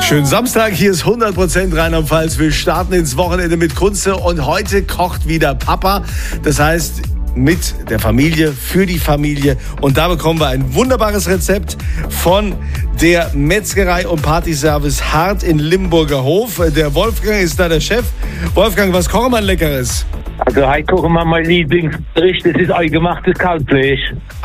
Schönen Samstag, hier ist 100% Rheinland-Pfalz. Wir starten ins Wochenende mit Kunze und heute kocht wieder Papa. Das heißt, mit der Familie, für die Familie. Und da bekommen wir ein wunderbares Rezept von der Metzgerei und Partyservice Hart in Limburger Hof. Der Wolfgang ist da der Chef. Wolfgang, was kochen wir Leckeres? Also heute kochen wir mein Lieblingsgericht, das ist eingemachtes Kalbfleisch.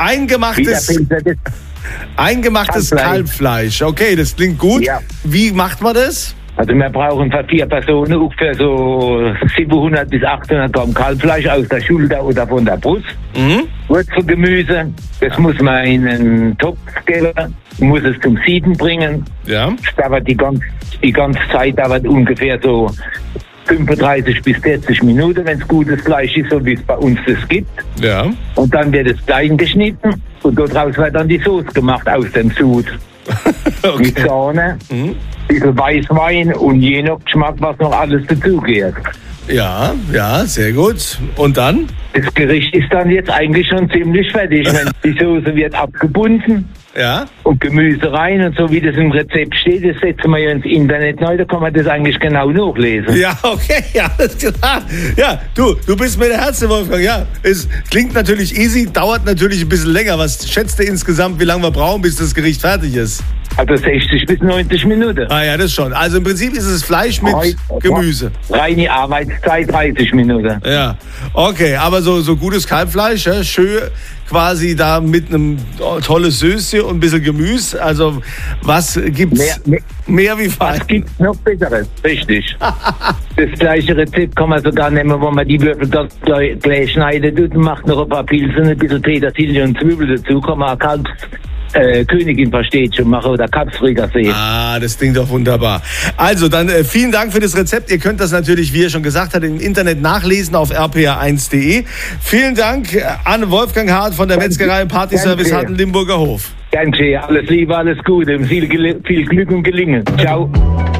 Eingemachtes Kalbfleisch. Okay, das klingt gut. Ja. Wie macht man das? Also wir brauchen für 4 Personen ungefähr so 700 bis 800 Gramm Kalbfleisch aus der Schulter oder von der Brust. Wurzelgemüse, das muss man in einen Topf geben, muss es zum Sieden bringen. Ja. Das dauert die ganze Zeit dauert ungefähr so 35 bis 40 Minuten, wenn es gutes Fleisch ist, so wie es bei uns das gibt. Ja. Und dann wird es klein geschnitten und daraus wird dann die Soße gemacht aus dem Sud. Okay. Mit Sahne, bisschen Weißwein und je nach Geschmack, was noch alles dazugehört. Ja, sehr gut. Und dann? Das Gericht ist dann jetzt eigentlich schon ziemlich fertig. Wenn die Soße wird abgebunden und Gemüse rein und so wie das im Rezept steht, das setzen wir ja ins Internet neu, da kann man das eigentlich genau nachlesen. Ja, okay, ja, alles klar. Ja, du bist mir der Herz, Wolfgang. Ja, es klingt natürlich easy, dauert natürlich ein bisschen länger. Was schätzt du insgesamt, wie lange wir brauchen, bis das Gericht fertig ist? Also 60 bis 90 Minuten. Ah ja, das schon. Also im Prinzip ist es Fleisch mit Gemüse. Reine Arbeitszeit 30 Minuten. Ja, okay, aber so gutes Kalbfleisch, ja, schön quasi da mit einem tolles Söschen und ein bisschen Gemüse. Also was gibt's mehr wie Fleisch? Was gibt's noch Besseres? Richtig. Das gleiche Rezept kann man sogar nehmen, wo man die Würfel gleich schneidet und macht noch ein paar Pilze, ein bisschen Petersilie und Zwiebel dazu, kann man Königin versteht schon machen oder Kapsfrikassee. Ah, das klingt doch wunderbar. Also dann vielen Dank für das Rezept. Ihr könnt das natürlich, wie er schon gesagt hat, im Internet nachlesen auf rpa1.de. Vielen Dank an Wolfgang Hart von der Metzgerei und Partyservice Hart in Limburger Hof. Danke, alles Liebe, alles Gute, viel Glück und Gelingen. Ciao.